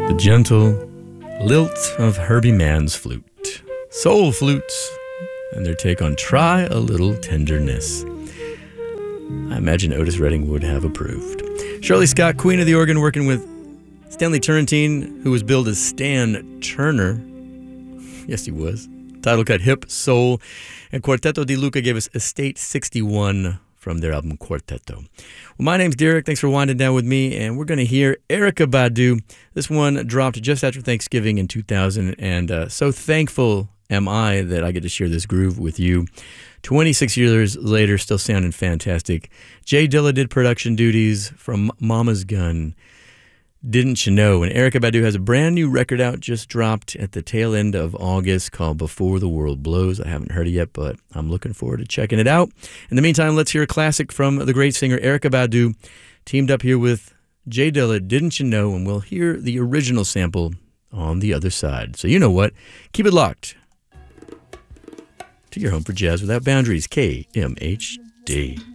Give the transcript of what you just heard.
The gentle lilt of Herbie Mann's flute. Soul Flutes and their take on Try a Little Tenderness. I imagine Otis Redding would have approved. Shirley Scott, Queen of the Organ, working with Stanley Turrentine, who was billed as Stan Turner. Yes, he was. Title cut Hip, Soul. And Quartetto di Luca gave us Estate 61 from their album Quartetto. Well, my name's Derek. Thanks for winding down with me. And we're going to hear Erykah Badu. This one dropped just after Thanksgiving in 2000. And so thankful am I that I get to share this groove with you. 26 years later, still sounding fantastic. Jay Dilla did production duties from Mama's Gun. Didn't you know? And Erykah Badu has a brand new record out, just dropped at the tail end of August, called Before the World Blows. I haven't heard it yet, but I'm looking forward to checking it out. In the meantime, let's hear a classic from the great singer Erykah Badu, teamed up here with Jay Dilla, Didn't You Know? And we'll hear the original sample on the other side. So you know what? Keep it locked to your home for Jazz Without Boundaries, KMHD.